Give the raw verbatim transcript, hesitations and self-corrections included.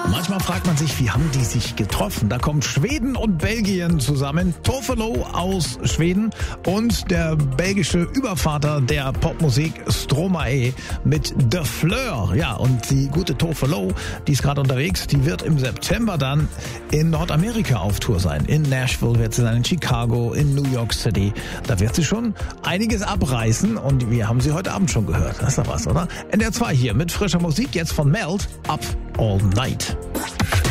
Manchmal fragt man sich, wie haben die sich getroffen? Da kommt Schweden und Belgien zusammen. Tofelo aus Schweden und der belgische Übervater der Popmusik Stromae mit The Fleur. Ja, und die gute Tofelo, die ist gerade unterwegs, die wird im September dann in Nordamerika auf Tour sein. In Nashville wird sie sein, in Chicago, in New York City. Da wird sie schon einiges abreißen und wir haben sie heute Abend schon gehört. Das ist doch was, oder? N D R zwei hier mit frischer Musik, jetzt von Melt, Up All Night.